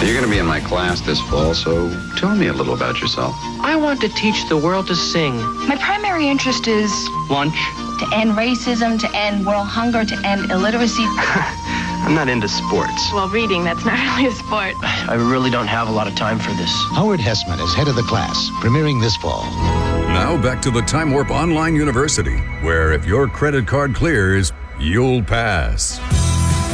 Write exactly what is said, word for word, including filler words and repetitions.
You're going to be in my class this fall, so tell me a little about yourself. I want to teach the world to sing. My primary interest is Lunch. to end racism, to end world hunger, to end illiteracy. I'm not into sports. Well, reading, that's not really a sport. I really don't have a lot of time for this. Howard Hessman is head of the class, premiering this fall. Now back to the Time Warp Online University, where if your credit card clears, you'll pass.